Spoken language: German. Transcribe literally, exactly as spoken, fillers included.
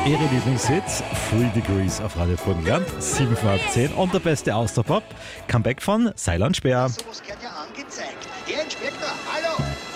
Ihre Lieblingshits, Full Degrees auf Radio Burgenland, sieben vor halb zehn und der beste Austropop, Comeback von Seilan Speer. Sowas gehört ja